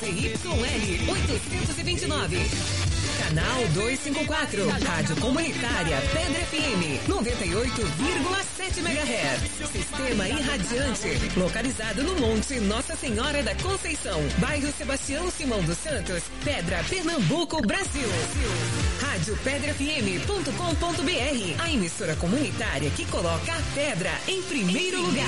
ZYL 829. Canal 254, Rádio Comunitária Pedra FM, 98,7 MHz. Sistema irradiante, localizado no Monte Nossa Senhora da Conceição, bairro Sebastião Simão dos Santos, Pedra, Pernambuco, Brasil. Rádio PedraFM.com.br, a emissora comunitária que coloca a pedra em primeiro lugar.